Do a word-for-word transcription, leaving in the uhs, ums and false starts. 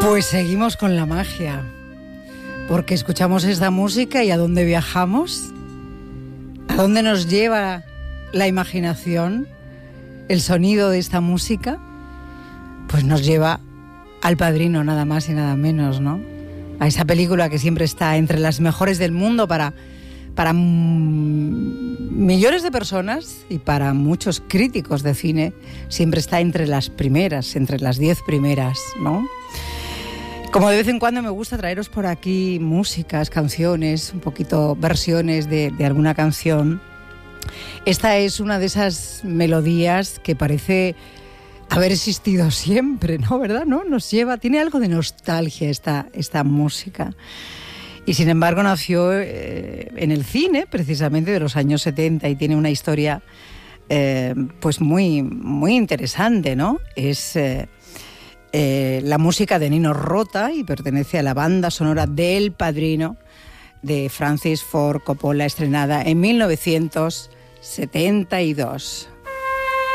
Pues seguimos con la magia, porque escuchamos esta música y ¿a dónde viajamos? ¿A dónde nos lleva la imaginación, el sonido de esta música? Pues nos lleva al Padrino, nada más y nada menos, ¿no? A esa película que siempre está entre las mejores del mundo para, para millones de personas y para muchos críticos de cine, siempre está entre las primeras, entre las diez primeras, ¿no? Como de vez en cuando me gusta traeros por aquí músicas, canciones, un poquito versiones de, de alguna canción. Esta es una de esas melodías que parece haber existido siempre, ¿no? ¿Verdad? ¿No? Nos lleva, tiene algo de nostalgia esta, esta música. Y sin embargo nació eh, en el cine, precisamente de los años setenta, y tiene una historia eh, pues muy, muy interesante, ¿no? Es... Eh, Eh, la música de Nino Rota y pertenece a la banda sonora del Padrino de Francis Ford Coppola, estrenada en mil novecientos setenta y dos.